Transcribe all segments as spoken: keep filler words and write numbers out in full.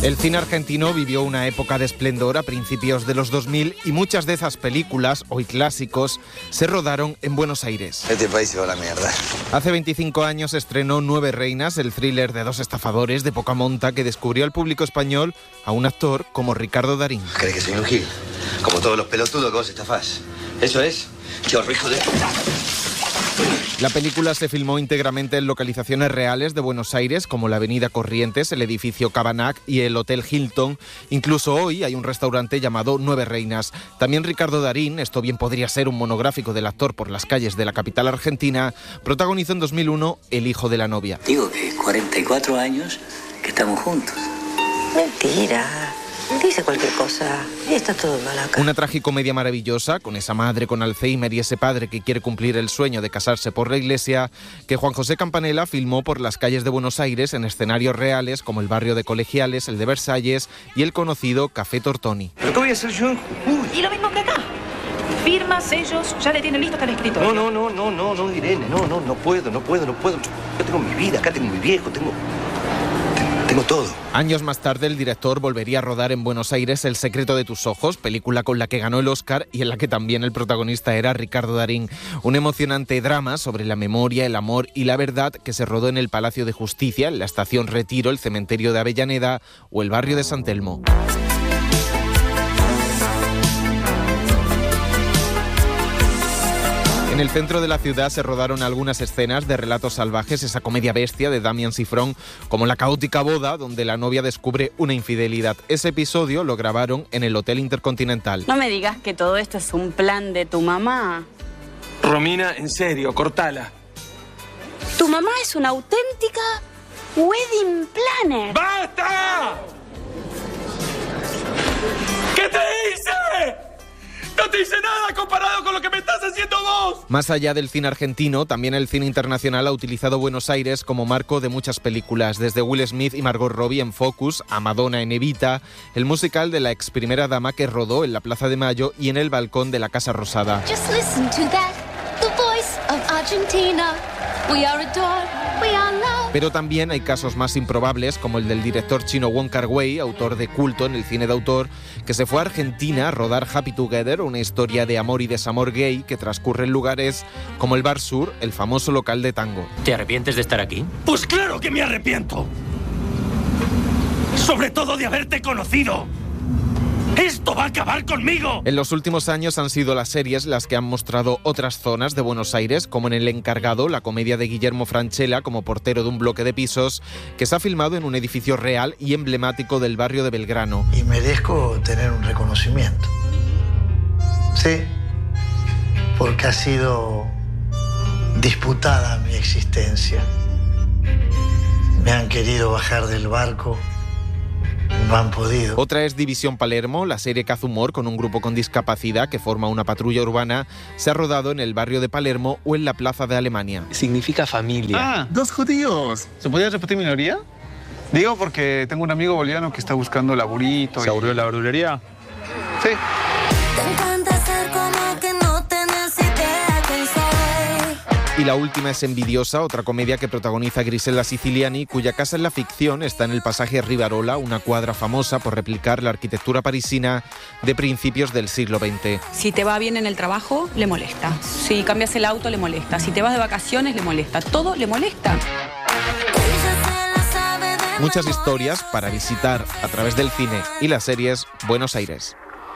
El cine argentino vivió una época de esplendor a principios de los dos mil y muchas de esas películas, hoy clásicos, se rodaron en Buenos Aires. Este país se va a la mierda. Hace veinticinco años estrenó Nueve Reinas, el thriller de dos estafadores de poca monta que descubrió al público español a un actor como Ricardo Darín. ¿Crees que soy un gil? Como todos los pelotudos que vos estafás. ¿Eso es? Chorro, hijo de... La película se filmó íntegramente en localizaciones reales de Buenos Aires, como la avenida Corrientes, el edificio Cabanac y el Hotel Hilton. Incluso hoy hay un restaurante llamado Nueve Reinas. También Ricardo Darín, esto bien podría ser un monográfico del actor por las calles de la capital argentina, protagonizó en dos mil uno El hijo de la novia. Digo que cuarenta y cuatro años que estamos juntos. Mentira. Dice cualquier cosa. Está todo mal acá. Una tragicomedia maravillosa, con esa madre con Alzheimer y ese padre que quiere cumplir el sueño de casarse por la iglesia, que Juan José Campanella filmó por las calles de Buenos Aires en escenarios reales como el barrio de Colegiales, el de Versalles y el conocido Café Tortoni. ¿Pero qué voy a hacer yo en Jujuy? Y lo mismo que acá. Firmas, sellos, ya le tienen listo hasta el escritorio. No, no, no, no, no, no, Irene, no, no, no puedo, no puedo, no puedo. Yo tengo mi vida, acá tengo mi viejo, tengo... Tengo todo. Años más tarde, el director volvería a rodar en Buenos Aires El secreto de tus ojos, película con la que ganó el Oscar y en la que también el protagonista era Ricardo Darín. Un emocionante drama sobre la memoria, el amor y la verdad que se rodó en el Palacio de Justicia, en la estación Retiro, el cementerio de Avellaneda o el barrio de San Telmo. En el centro de la ciudad se rodaron algunas escenas de Relatos salvajes, esa comedia bestia de Damián Cifrón, como la caótica boda donde la novia descubre una infidelidad. Ese episodio lo grabaron en el Hotel Intercontinental. No me digas que todo esto es un plan de tu mamá. Romina, en serio, cortala. Tu mamá es una auténtica wedding planner. ¡Basta! ¿Qué te hice? ¡No te hice nada comparado con lo que me estás haciendo vos! Más allá del cine argentino, también el cine internacional ha utilizado Buenos Aires como marco de muchas películas, desde Will Smith y Margot Robbie en Focus, a Madonna en Evita, el musical de la ex primera dama que rodó en la Plaza de Mayo y en el balcón de la Casa Rosada. Just listen to that, the voice of Argentina. We are adored, we are loved. Pero también hay casos más improbables, como el del director chino Wong Kar-wai, autor de culto en el cine de autor, que se fue a Argentina a rodar Happy Together, una historia de amor y desamor gay que transcurre en lugares como el Bar Sur, el famoso local de tango. ¿Te arrepientes de estar aquí? Pues claro que me arrepiento. Sobre todo de haberte conocido. ¡Esto va a acabar conmigo! En los últimos años han sido las series las que han mostrado otras zonas de Buenos Aires, como en El Encargado, la comedia de Guillermo Francella como portero de un bloque de pisos, que se ha filmado en un edificio real y emblemático del barrio de Belgrano. Y merezco tener un reconocimiento. Sí, porque ha sido disputada mi existencia. Me han querido bajar del barco. No han podido. Otra es División Palermo, la serie que hace humor con un grupo con discapacidad que forma una patrulla urbana. Se ha rodado en el barrio de Palermo o en la plaza de Alemania. Significa familia. Ah, dos judíos. ¿Se podría repetir minoría? Digo porque tengo un amigo boliviano que está buscando laburito. ¿Se aburrió la verdulería? Sí. Y la última es Envidiosa, otra comedia que protagoniza Grisela Siciliani, cuya casa en la ficción está en el pasaje Rivarola, una cuadra famosa por replicar la arquitectura parisina de principios del siglo veinte. Si te va bien en el trabajo, le molesta. Si cambias el auto, le molesta. Si te vas de vacaciones, le molesta. Todo le molesta. Muchas historias para visitar a través del cine y las series Buenos Aires.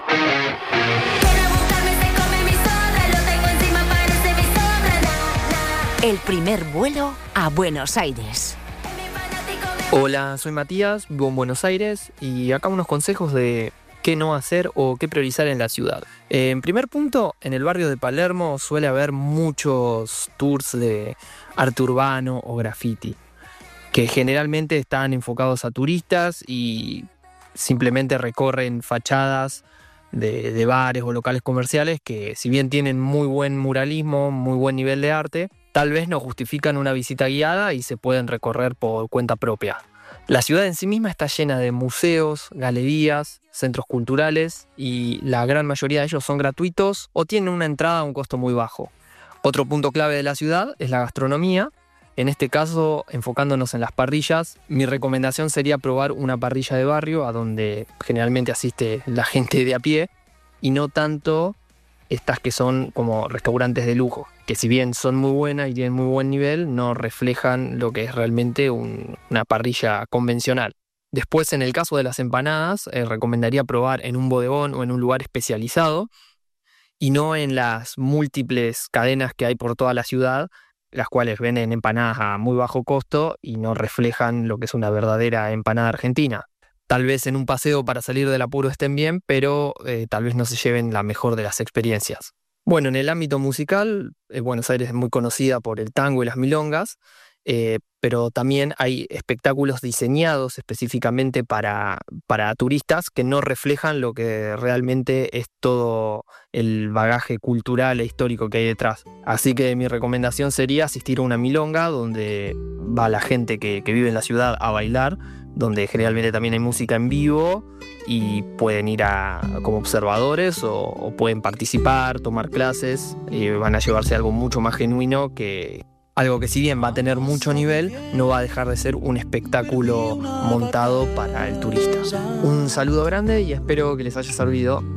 El primer vuelo a Buenos Aires. Hola, soy Matías, vivo en Buenos Aires y acá unos consejos de qué no hacer o qué priorizar en la ciudad. Eh, en primer punto, en el barrio de Palermo suele haber muchos tours de arte urbano o graffiti, que generalmente están enfocados a turistas y simplemente recorren fachadas de, de bares o locales comerciales que, si bien tienen muy buen muralismo, muy buen nivel de arte, tal vez no justifican una visita guiada y se pueden recorrer por cuenta propia. La ciudad en sí misma está llena de museos, galerías, centros culturales y la gran mayoría de ellos son gratuitos o tienen una entrada a un costo muy bajo. Otro punto clave de la ciudad es la gastronomía, En este caso, enfocándonos en las parrillas, mi recomendación sería probar una parrilla de barrio a donde generalmente asiste la gente de a pie y no tanto estas que son como restaurantes de lujo, que si bien son muy buenas y tienen muy buen nivel, no reflejan lo que es realmente un, una parrilla convencional. Después, en el caso de las empanadas, eh, recomendaría probar en un bodegón o en un lugar especializado y no en las múltiples cadenas que hay por toda la ciudad, las cuales venden empanadas a muy bajo costo y no reflejan lo que es una verdadera empanada argentina. Tal vez en un paseo para salir del apuro estén bien, pero eh, tal vez no se lleven la mejor de las experiencias. Bueno, en el ámbito musical, eh, Buenos Aires es muy conocida por el tango y las milongas, eh, pero también hay espectáculos diseñados específicamente para, para turistas que no reflejan lo que realmente es todo el bagaje cultural e histórico que hay detrás. Así que mi recomendación sería asistir a una milonga donde va la gente que, que vive en la ciudad a bailar, donde generalmente también hay música en vivo y pueden ir a, como observadores o, o pueden participar, tomar clases y van a llevarse algo mucho más genuino que algo que si bien va a tener mucho nivel, no va a dejar de ser un espectáculo montado para el turista. Un saludo grande y espero que les haya servido.